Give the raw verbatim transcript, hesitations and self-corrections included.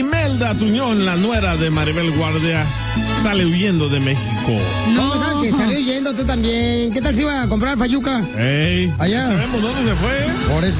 Imelda Tuñón, la nuera de Maribel Guardia, sale huyendo de México. ¿Cómo sabes que salió huyendo tú también? ¿Qué tal si iba a comprar fayuca? Ey, allá. ¿Sabemos dónde se fue? Por eso.